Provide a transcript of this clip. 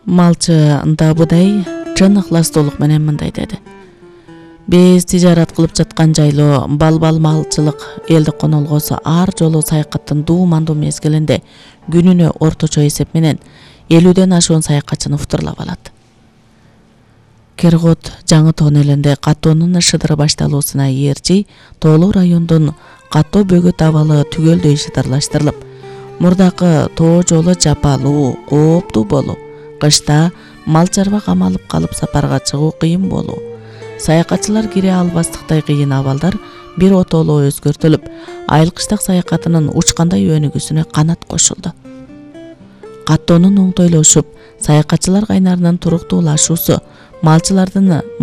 Малчы Дабыдай чын ықластуулук менен мындай деди. Биз тижарат кылып жаткан жайлоо балбал малчылык элдик конолгосу ар жолу саякаттын дуумандуу мезгилинде күнүнө орточо эсеп менен 50ден ашуун саякатчыны уктурлап алат. Кергот жаңы тоон элинде каттоонун шыдыры башталуусуна ээрчи тоолуу райондун каттоо бөгөт абалы түгөлдөй шыдырлаштырылып, мурдакы тоо жолу жапалуу, кооптуу болуу, кышта мал чарба камалып калып сапарга чыгуу кыйын болуу, саякатчылар кире албастыктай кыйын абалдар бир отолоо өзгөртүлүп, айыл кыштак саякатынын учкандай өнүгүүсүнө канат кошулду. Каттоонун оңтойлошуп, саякатчылар кайнарынын туруктуулашуусу малчылардын